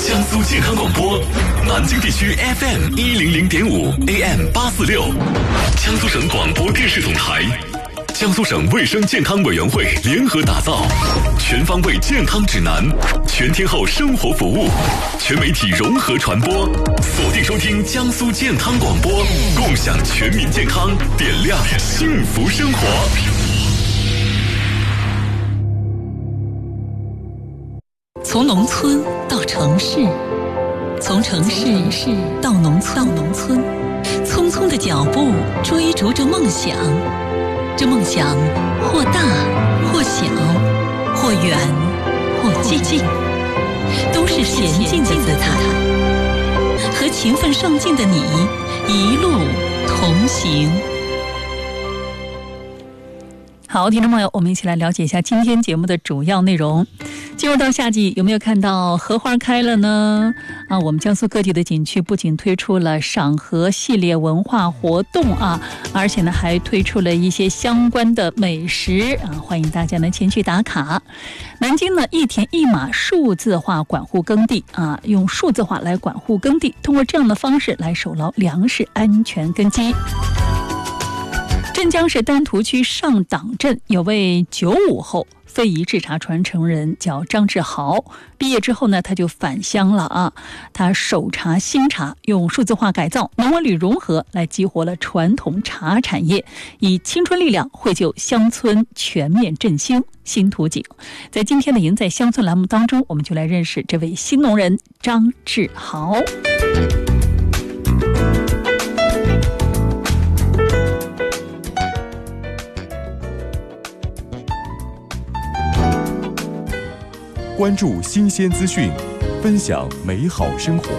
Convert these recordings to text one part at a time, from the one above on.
江苏健康广播，南京地区 FM 100.5 AM 846，江苏省广播电视总台，江苏省卫生健康委员会联合打造全方位健康指南，全天候生活服务，全媒体融合传播，锁定收听江苏健康广播，共享全民健康，点亮幸福生活。 从农村到城市，从城市到农村，匆匆的脚步追逐着梦想，这梦想或大或小，或远或近，都是前进的姿态。和勤奋上进的你一路同行。好，听众朋友，我们一起来了解一下今天节目的主要内容。进入到夏季，有没有看到荷花开了呢？我们江苏各地的景区不仅推出了赏荷系列文化活动而且呢还推出了一些相关的美食欢迎大家呢前去打卡。南京呢一田一马数字化管护耕地用数字化来管护耕地，通过这样的方式来守牢粮食安全根基。镇江市丹徒区上党镇有位95后非遗制茶传承人叫张志豪，毕业之后呢，他就返乡了他手茶新茶用数字化改造、农文旅融合来激活了传统茶产业，以青春力量绘就乡村全面振兴新图景。在今天的赢在乡村栏目当中，我们就来认识这位新农人张志豪。 关注新鲜资讯，分享美好生活。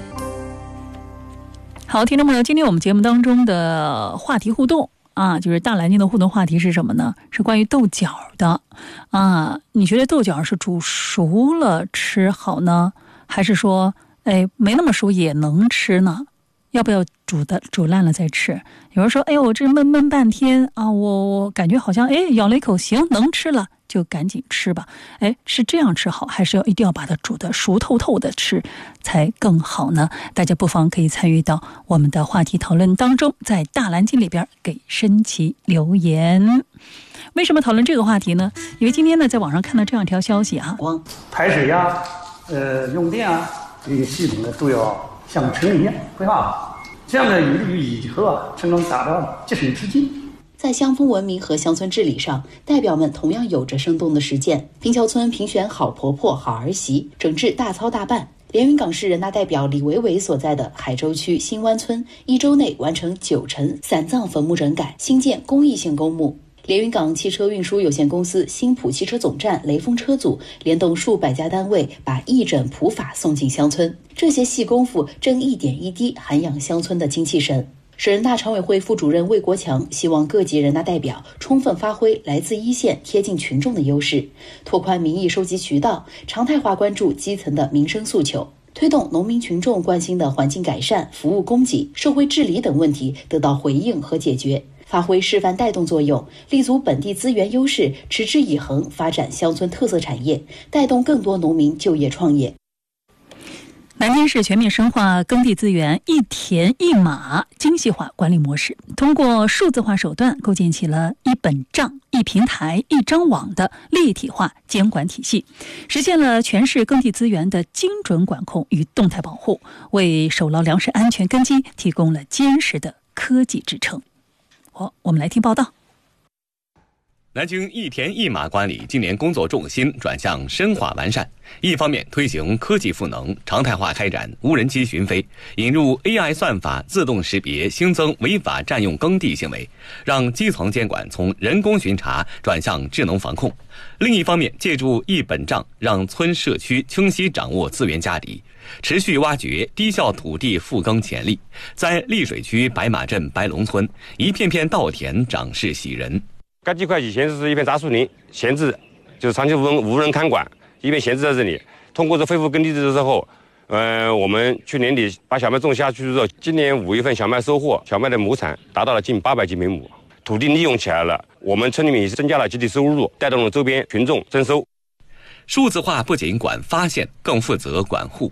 好，听众朋友，今天我们节目当中的话题互动就是大南京的互动话题是什么呢？是关于豆角的你觉得豆角是煮熟了吃好呢，还是说没那么熟也能吃呢？要不要煮烂了再吃？有人说我这焖半天我感觉好像咬了一口行能吃了，就赶紧吃吧。是这样吃好，还是一定要把它煮得熟透透的吃才更好呢？大家不妨可以参与到我们的话题讨论当中，在大蓝鲸里边给申奇留言。为什么讨论这个话题呢？因为今天呢在网上看到这样一条消息排水用电这个系统呢都要像城一样规划好，这样呢有利于以后城中达到节省资金。 在乡风文明和乡村治理上，代表们同样有着生动的实践。平桥村评选好婆婆、好儿媳，整治大操大办。连云港市人大代表李维维所在的海州区新湾村，1周内完成90%散葬坟墓整改，新建公益性公墓。连云港汽车运输有限公司新浦汽车总站雷锋车组联动数百家单位，把义诊普法送进乡村。这些细功夫正一点一滴涵养乡村的精气神。省人大常委会副主任魏国强希望各级人大代表充分发挥来自一线贴近群众的优势，拓宽民意收集渠道，常态化关注基层的民生诉求，推动农民群众关心的环境改善、服务供给、社会治理等问题得到回应和解决，发挥示范带动作用，立足本地资源优势，持之以恒发展乡村特色产业，带动更多农民就业创业。 南京市全面深化耕地资源一田一马精细化管理模式，通过数字化手段构建起了一本账、一平台、一张网的立体化监管体系，实现了全市耕地资源的精准管控与动态保护，为守牢粮食安全根基提供了坚实的科技支撑。我们来听报道。 南京一田一马管理今年工作重心转向深化完善，一方面推行科技赋能，常态化开展无人机巡飞，引入 AI 算法自动识别新增违法占用耕地行为，让基层监管从人工巡查转向智能防控；另一方面，借助一本账，让村社区清晰掌握资源家底，持续挖掘低效土地复耕潜力。在溧水区白马镇白龙村，一片片稻田长势喜人。 该地块以前是一片杂树林，闲置，就是长期无人看管，一片闲置在这里。通过这恢复耕地之后，我们去年底把小麦种下去之后，今年5月份小麦收获，小麦的亩产达到了近800斤每亩，土地利用起来了，我们村里面也增加了集体收入，带动了周边群众增收。 数字化不仅管发现，更负责管护。